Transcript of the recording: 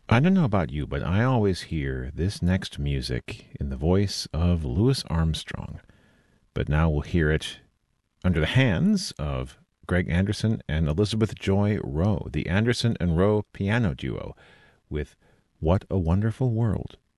I don't know about you, but I always hear this next music in the voice of Louis Armstrong. But now we'll hear it under the hands of Greg Anderson and Elizabeth Joy Rowe, the Anderson and Rowe piano duo, with What a Wonderful World.